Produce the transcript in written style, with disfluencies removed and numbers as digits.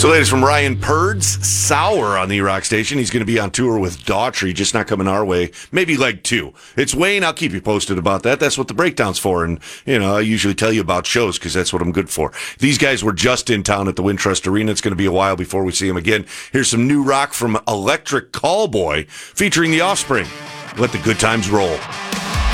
So, latest from Ryan Purds, Sour on the Rock Station. He's going to be on tour with Daughtry, just not coming our way. Maybe leg 2. It's Wayne. I'll keep you posted about that. That's what the breakdown's for. And, I usually tell you about shows because that's what I'm good for. These guys were just in town at the Wintrust Arena. It's going to be a while before we see them again. Here's some new rock from Electric Callboy featuring The Offspring. Let the good times roll.